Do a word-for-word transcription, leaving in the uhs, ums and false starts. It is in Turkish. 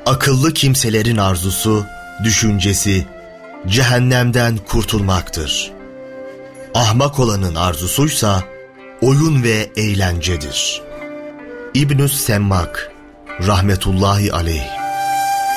Akıllı kimselerin arzusu, düşüncesi, cehennemden kurtulmaktır. Ahmak olanın arzusuysa, oyun ve eğlencedir. İbnü's Semmak, rahmetullahi aleyh.